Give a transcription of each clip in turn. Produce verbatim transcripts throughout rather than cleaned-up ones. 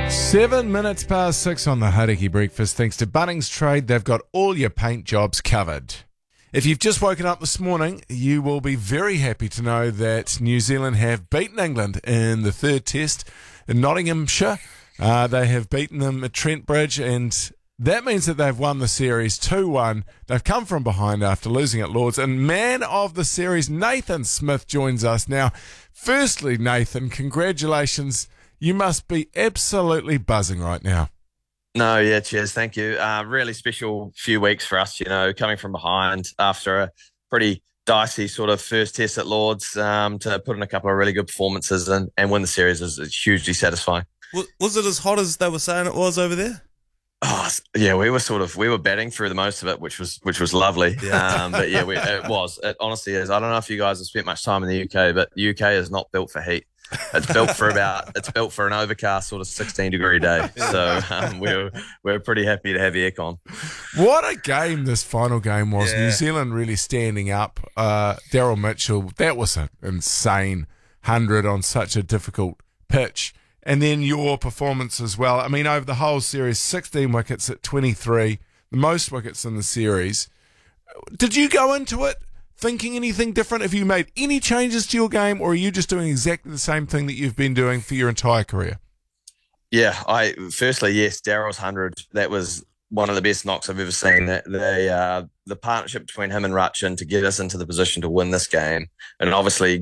Seven minutes past six on the Hauriki Breakfast. Thanks to Bunnings Trade, they've got all your paint jobs covered. If you've just woken up this morning, you will be very happy to know that New Zealand have beaten England in the third test in Nottinghamshire. Uh, they have beaten them at Trent Bridge, and that means that they've won the series two one. They've come from behind after losing at Lords, and man of the series, Nathan Smith, joins us now. Firstly, Nathan, congratulations. You must be absolutely buzzing right now. No, yeah, cheers. Thank you. Uh, really special few weeks for us, you know, coming from behind after a pretty dicey sort of first test at Lords, um, to put in a couple of really good performances and, and win the series is, is hugely satisfying. Was, was it as hot as they were saying it was over there? Oh, yeah, we were sort of, we were batting through the most of it, which was, which was lovely. Yeah. Um, but yeah, we, it was, it honestly is. I don't know if you guys have spent much time in the U K, but the U K is not built for heat. It's built for about, it's built for an overcast sort of sixteen degree day. So um, we're, we're pretty happy to have aircon. What a game this final game was. Yeah. New Zealand really standing up. Uh, Daryl Mitchell, that was an insane hundred on such a difficult pitch. And then your performance as well. I mean, over the whole series, sixteen wickets at twenty-three, the most wickets in the series. Did you go into it thinking anything different? Have you made any changes to your game, or are you just doing exactly the same thing that you've been doing for your entire career? Yeah, I firstly, yes, Daryl's hundred. That was one of the best knocks I've ever seen. That they, uh, the partnership between him and Rachin to get us into the position to win this game, and obviously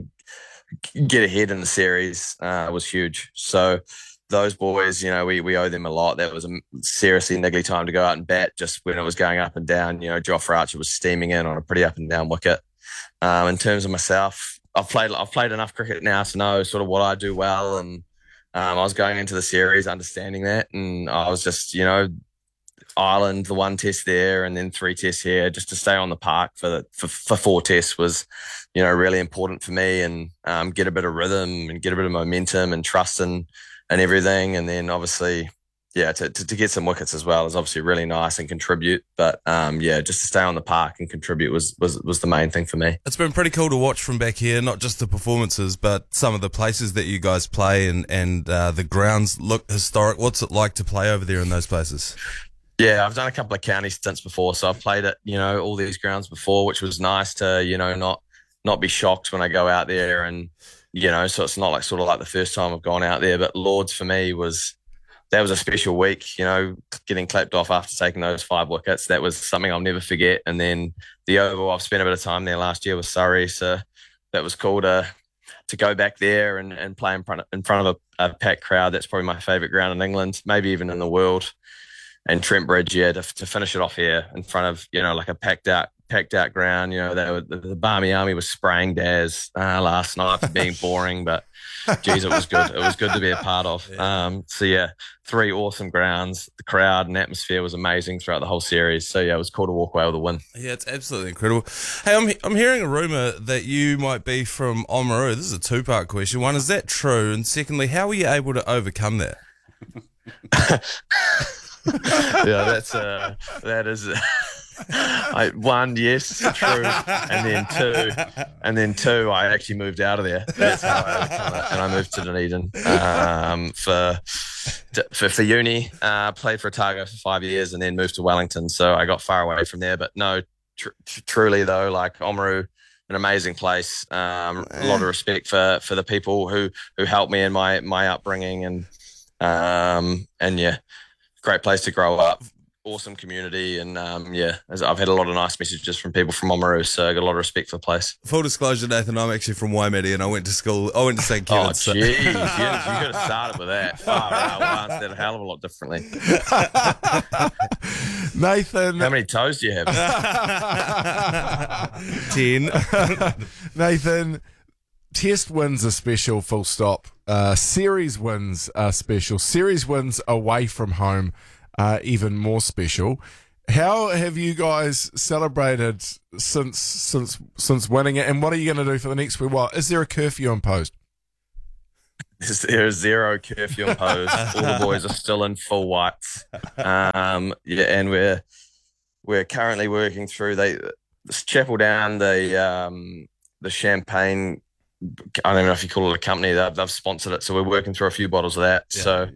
get ahead in the series, uh, was huge. So those boys, you know, we we owe them a lot. That was a seriously niggly time to go out and bat just when it was going up and down. You know, Jofra Archer was steaming in on a pretty up and down wicket. Um, in terms of myself, I've played I've played enough cricket now to know sort of what I do well, and um, I was going into the series understanding that, and I was just, you know, Ireland, the one test there, and then three tests here, just to stay on the park for the, for, for four tests was, you know, really important for me, and um, get a bit of rhythm and get a bit of momentum and trust and and everything, and then obviously, yeah, to, to, to get some wickets as well is obviously really nice and contribute. But um, yeah, just to stay on the park and contribute was, was was the main thing for me. It's been pretty cool to watch from back here, not just the performances, but some of the places that you guys play, and, and uh, the grounds look historic. What's it like to play over there in those places? Yeah, I've done a couple of county stints before, so I've played at, you know, all these grounds before, which was nice to, you know, not not be shocked when I go out there, and, you know, so it's not like sort of like the first time I've gone out there. But Lords for me was, that was a special week, you know, getting clapped off after taking those five wickets. That was something I'll never forget. And then the Oval, I've spent a bit of time there last year with Surrey, so that was cool to to go back there and, and play in front of, in front of a, a packed crowd. That's probably my favourite ground in England, maybe even in the world. And Trent Bridge, yeah, to, to finish it off here in front of, you know, like a packed out, packed out ground. You know, they were, the, the Barmy Army was spraying Daz uh, last night for being boring, but geez, it was good. It was good to be a part of. Um, so yeah, three awesome grounds. The crowd and atmosphere was amazing throughout the whole series. So yeah, it was cool to walk away with a win. Yeah, it's absolutely incredible. Hey, I'm I'm hearing a rumor that you might be from Oamaru. This is a two part question. One, is that true? And secondly, how were you able to overcome that? Yeah, that's uh, that is. Uh, I, one, yes, true, and then two, and then two, I actually moved out of there. That's how I overcome it, and I moved to Dunedin um, for, for for uni. Uh, played for Otago for five years, and then moved to Wellington. So I got far away from there. But no, tr- tr- truly though, like Oamaru, an amazing place. Um, a lot of respect for for the people who who helped me in my my upbringing, and um, and yeah. Great place to grow up, awesome community, and um, yeah, I've had a lot of nice messages from people from Oamaru, so I got a lot of respect for the place. Full disclosure, Nathan, I'm actually from Waimate, and I went to school. I went to Saint Oh, Kevin's. jeez, you, you could have started with that. Far out, I answered a hell of a lot differently. Nathan. How many toes do you have? Ten. Nathan, test wins are special, full stop. Uh, series wins are special. Series wins away from home are even more special. How have you guys celebrated since since since winning it, and what are you going to do for the next week? Well, is there a curfew imposed? There is zero curfew imposed. All the boys are still in full whites. Um, yeah, and we're we're currently working through they this Chapel Down the um, the champagne. I don't know if you call it a company. They've, they've sponsored it, so we're working through a few bottles of that. Yeah. So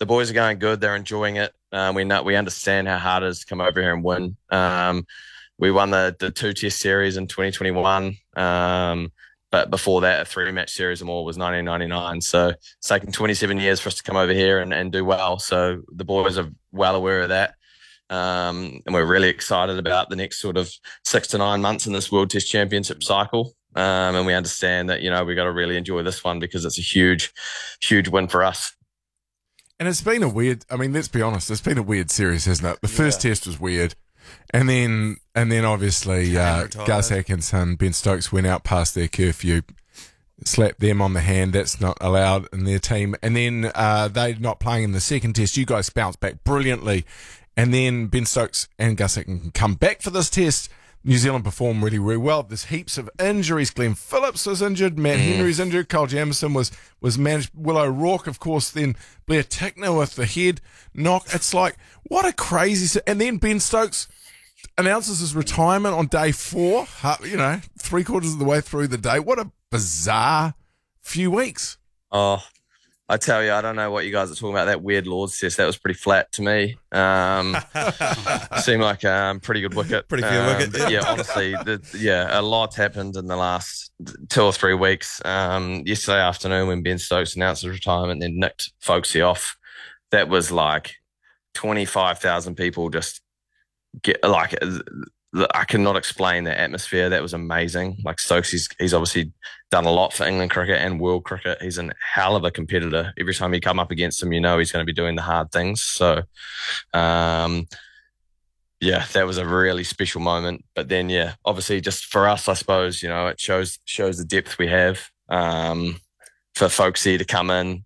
the boys are going good. They're enjoying it. Uh, we know we understand how hard it is to come over here and win. Um, we won the the two test series in twenty twenty-one. Um, but before that, a three match series or more was nineteen ninety-nine. So it's taken twenty-seven years for us to come over here and, and do well. So the boys are well aware of that. Um, and we're really excited about the next sort of six to nine months in this World Test Championship cycle. Um, and we understand that, you know, we got to really enjoy this one because it's a huge, huge win for us. And it's been a weird, I mean, let's be honest, it's been a weird series, hasn't it? The first Yeah. test was weird. And then, and then obviously, uh, retired. Gus Atkinson, Ben Stokes went out past their curfew, slapped them on the hand. That's not allowed in their team. And then, uh, they're not playing in the second test. You guys bounced back brilliantly. And then Ben Stokes and Gus Atkinson come back for this test. New Zealand performed really, really well. There's heaps of injuries. Glenn Phillips was injured. Matt Mm. Henry's injured. Kyle Jamieson was, was managed. Willow Rourke, of course, then Blair Tickner with the head knock. It's like, what a crazy... Se- and then Ben Stokes announces his retirement on day four, uh, you know, three quarters of the way through the day. What a bizarre few weeks. Oh, I tell you, I don't know what you guys are talking about. That weird Lord's test, that was pretty flat to me. Um, seemed like a um, pretty good wicket. Pretty fair um, wicket, yeah. Yeah, honestly, the, yeah, a lot happened in the last two or three weeks. Um, yesterday afternoon when Ben Stokes announced his retirement and then nicked Folksy off, that was like twenty-five thousand people just get like... I cannot explain that atmosphere. That was amazing. Like Stokes, he's, he's obviously done a lot for England cricket and world cricket. He's a hell of a competitor. Every time you come up against him, you know he's going to be doing the hard things. So, um, yeah, that was a really special moment. But then, yeah, obviously just for us, I suppose, you know, it shows shows the depth we have. Um, for Folksy to come in,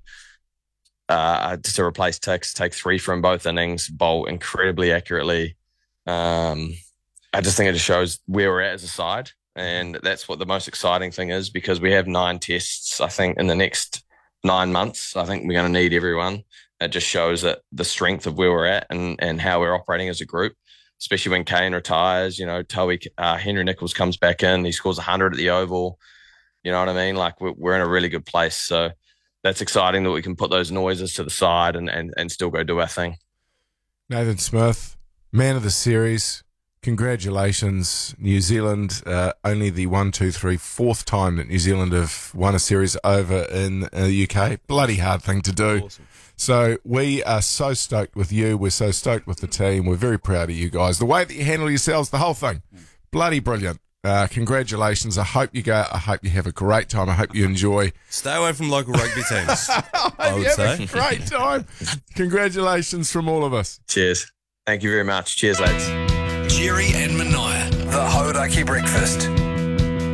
uh, just to replace Tix, take three from both innings, bowl incredibly accurately. Um, I just think it just shows where we're at as a side. And that's what the most exciting thing is because we have nine tests, I think, in the next nine months. I think we're going to need everyone. It just shows that the strength of where we're at and, and how we're operating as a group, especially when Kane retires. You know, Towie, uh, Henry Nicholls comes back in. He scores one hundred at the Oval. You know what I mean? Like, we're, we're in a really good place. So that's exciting that we can put those noises to the side and, and, and still go do our thing. Nathan Smith, man of the series. Congratulations, New Zealand. Uh, only the one, two, three, fourth time that New Zealand have won a series over in uh, the U K. Bloody hard thing to do. Awesome. So we are so stoked with you. We're so stoked with the team. We're very proud of you guys. The way that you handle yourselves, the whole thing, bloody brilliant. Uh, congratulations. I hope you go. I hope you have a great time. I hope you enjoy. Stay away from local rugby teams, I I would have say. a great time. Congratulations from all of us. Cheers. Thank you very much. Cheers, lads. Jerry and Mania, the Hodaki Breakfast.